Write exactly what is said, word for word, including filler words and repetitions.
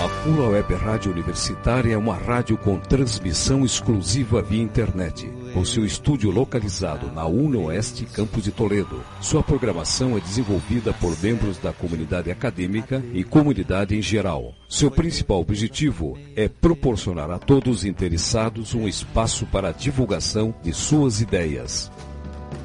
A Pula Web Rádio Universitária é uma rádio com transmissão exclusiva via internet, com seu estúdio localizado na UniOeste, Campus de Toledo. Sua programação é desenvolvida por membros da comunidade acadêmica e comunidade em geral. Seu principal objetivo é proporcionar a todos interessados um espaço para a divulgação de suas ideias,